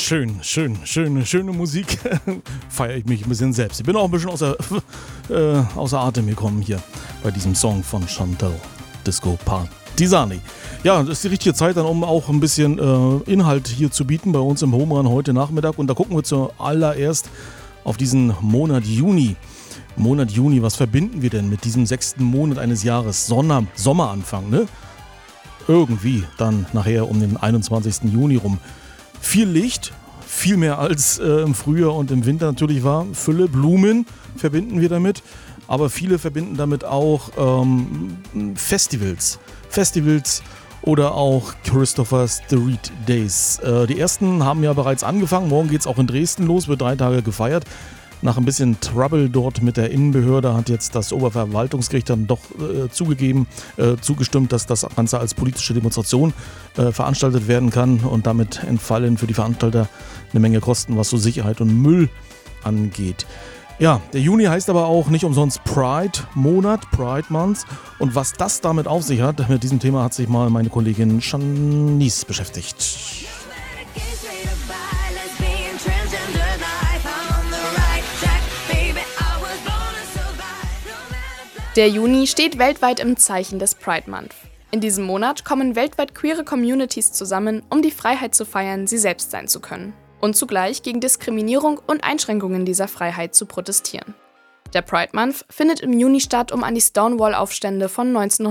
schöne Musik. Feiere ich mich ein bisschen selbst. Ich bin auch ein bisschen außer Atem gekommen hier bei diesem Song von Chantal Disco Partisani. Ja, das ist die richtige Zeit dann, um auch ein bisschen Inhalt hier zu bieten bei uns im Home Run heute Nachmittag. Und da gucken wir zuallererst auf diesen Monat Juni. Monat Juni, was verbinden wir denn mit diesem 6. Monat eines Jahres? Sommeranfang, ne? Irgendwie dann nachher um den 21. Juni rum. Viel Licht, viel mehr als im Frühjahr und im Winter natürlich war. Fülle, Blumen verbinden wir damit. Aber viele verbinden damit auch Festivals oder auch Christopher Street Days. Die ersten haben ja bereits angefangen. Morgen geht es auch in Dresden los, wird 3 Tage gefeiert. Nach ein bisschen Trouble dort mit der Innenbehörde hat jetzt das Oberverwaltungsgericht dann doch zugestimmt, dass das Ganze als politische Demonstration veranstaltet werden kann. Und damit entfallen für die Veranstalter eine Menge Kosten, was so Sicherheit und Müll angeht. Ja, der Juni heißt aber auch nicht umsonst Pride-Monat, Pride Month. Und was das damit auf sich hat, mit diesem Thema hat sich mal meine Kollegin Shanice beschäftigt. Der Juni steht weltweit im Zeichen des Pride Month. In diesem Monat kommen weltweit queere Communities zusammen, um die Freiheit zu feiern, sie selbst sein zu können. Und zugleich gegen Diskriminierung und Einschränkungen dieser Freiheit zu protestieren. Der Pride Month findet im Juni statt, um an die Stonewall-Aufstände von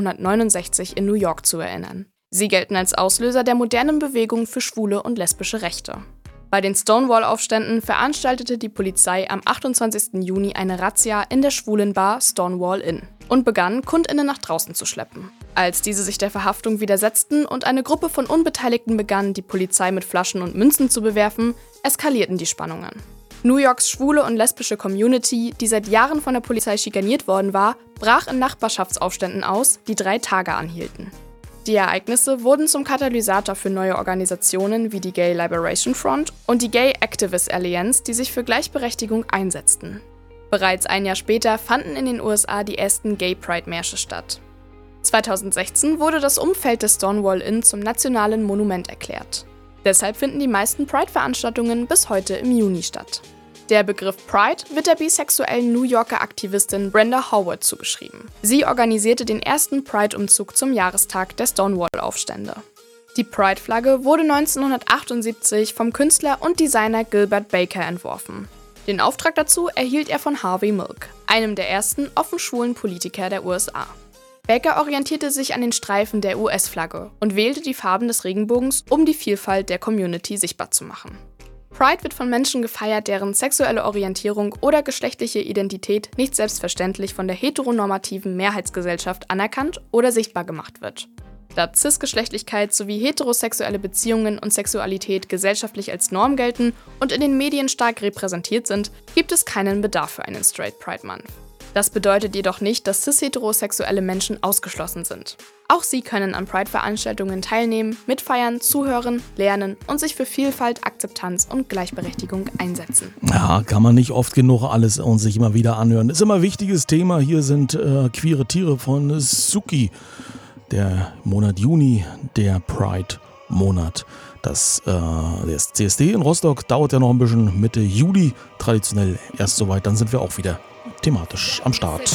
1969 in New York zu erinnern. Sie gelten als Auslöser der modernen Bewegung für schwule und lesbische Rechte. Bei den Stonewall-Aufständen veranstaltete die Polizei am 28. Juni eine Razzia in der schwulen Bar Stonewall Inn und begann, KundInnen nach draußen zu schleppen. Als diese sich der Verhaftung widersetzten und eine Gruppe von Unbeteiligten begann, die Polizei mit Flaschen und Münzen zu bewerfen, eskalierten die Spannungen. New Yorks schwule und lesbische Community, die seit Jahren von der Polizei schikaniert worden war, brach in Nachbarschaftsaufständen aus, die 3 Tage anhielten. Die Ereignisse wurden zum Katalysator für neue Organisationen wie die Gay Liberation Front und die Gay Activist Alliance, die sich für Gleichberechtigung einsetzten. Bereits ein Jahr später fanden in den USA die ersten Gay Pride-Märsche statt. 2016 wurde das Umfeld des Stonewall Inn zum nationalen Monument erklärt. Deshalb finden die meisten Pride-Veranstaltungen bis heute im Juni statt. Der Begriff Pride wird der bisexuellen New Yorker Aktivistin Brenda Howard zugeschrieben. Sie organisierte den ersten Pride-Umzug zum Jahrestag der Stonewall-Aufstände. Die Pride-Flagge wurde 1978 vom Künstler und Designer Gilbert Baker entworfen. Den Auftrag dazu erhielt er von Harvey Milk, einem der ersten offen schwulen Politiker der USA. Baker orientierte sich an den Streifen der US-Flagge und wählte die Farben des Regenbogens, um die Vielfalt der Community sichtbar zu machen. Pride wird von Menschen gefeiert, deren sexuelle Orientierung oder geschlechtliche Identität nicht selbstverständlich von der heteronormativen Mehrheitsgesellschaft anerkannt oder sichtbar gemacht wird. Da Cis-Geschlechtlichkeit sowie heterosexuelle Beziehungen und Sexualität gesellschaftlich als Norm gelten und in den Medien stark repräsentiert sind, gibt es keinen Bedarf für einen Straight Pride Month. Das bedeutet jedoch nicht, dass cis-heterosexuelle Menschen ausgeschlossen sind. Auch sie können an Pride-Veranstaltungen teilnehmen, mitfeiern, zuhören, lernen und sich für Vielfalt, Akzeptanz und Gleichberechtigung einsetzen. Ja, kann man nicht oft genug alles und sich immer wieder anhören. Ist immer ein wichtiges Thema. Hier sind queere Tiere von Suki. Der Monat Juni, der Pride-Monat. Der CSD in Rostock dauert ja noch ein bisschen, Mitte Juli traditionell erst soweit. Dann sind wir auch wieder thematisch am Start.